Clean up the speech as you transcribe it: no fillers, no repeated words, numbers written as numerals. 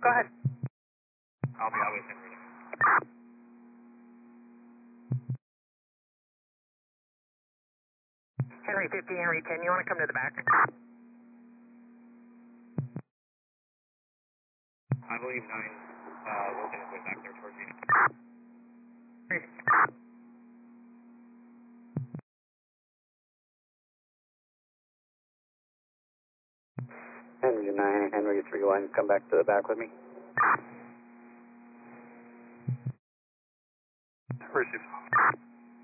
Go ahead. I'll be always in reading. Henry 50, Henry 10, you want to come to the back? I believe 9 working his way back there towards you. Henry 9, Henry 31, come back to the back with me. Received.